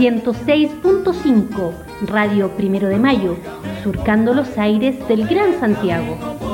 106.5, Radio Primero de Mayo, surcando los aires del Gran Santiago.